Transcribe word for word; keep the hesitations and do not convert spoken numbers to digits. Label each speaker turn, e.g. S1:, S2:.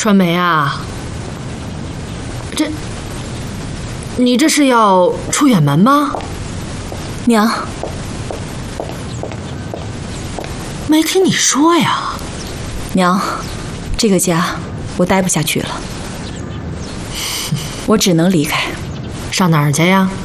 S1: 春梅啊，这，你这是要出远门吗？
S2: 娘，
S1: 没听你说呀。
S2: 娘，这个家我待不下去了，我只能离开。
S1: 上哪儿去呀？